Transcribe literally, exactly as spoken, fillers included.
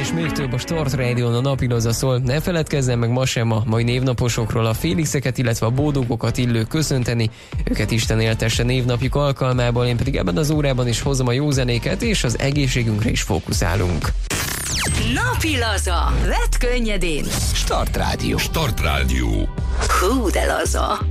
és még több a Start Radio-n, a napilaza szól. Ne feledkezzen meg ma sem a mai névnaposokról, a Félixeket, illetve a bódogokat illő köszönteni. Őket Isten éltesse névnapjuk alkalmából, én pedig ebben az órában is hozom a jó zenéket, és az egészségünkre is fókuszálunk. Napilaza. Vedd könnyedén. Start Radio. Start Radio. Hú, de laza.